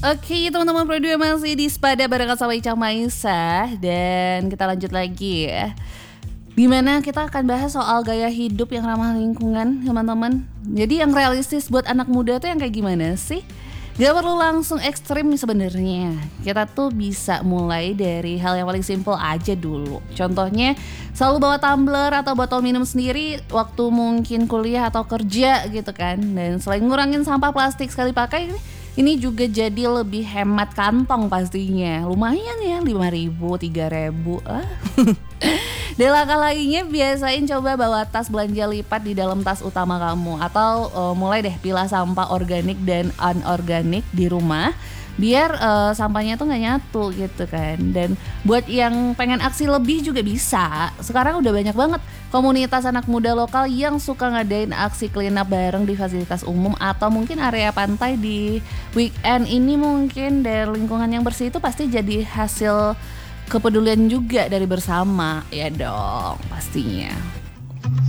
Oke teman-teman berdua masih di Sepada barengan sama Ica Maisa. Dan kita lanjut lagi ya, dimana kita akan bahas soal gaya hidup yang ramah lingkungan teman-teman. Jadi yang realistis buat anak muda tuh yang kayak gimana sih? Gak perlu langsung ekstrim sebenarnya. Kita tuh bisa mulai dari hal yang paling simple aja dulu. Contohnya selalu bawa tumbler atau botol minum sendiri waktu mungkin kuliah atau kerja gitu kan. Dan selain ngurangin sampah plastik sekali pakai, ini juga jadi lebih hemat kantong pastinya. Lumayan ya, 5.000, 3.000. Dan langkah lainnya biasain coba bawa tas belanja lipat di dalam tas utama kamu. Atau mulai deh pilah sampah organik dan anorganik di rumah, biar sampahnya tuh gak nyatu gitu kan. Dan buat yang pengen aksi lebih juga bisa. Sekarang udah banyak banget komunitas anak muda lokal yang suka ngadain aksi clean up bareng di fasilitas umum atau mungkin area pantai di weekend ini mungkin. Dan lingkungan yang bersih itu pasti jadi hasil kepedulian juga dari bersama, ya dong pastinya.